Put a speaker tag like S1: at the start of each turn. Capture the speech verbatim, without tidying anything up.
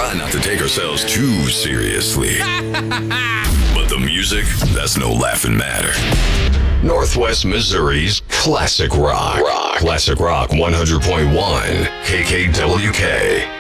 S1: try not to take ourselves too seriously. But the music, that's no laughing matter. Northwest Missouri's Classic Rock. Rock. Classic Rock one hundred point one K K W K.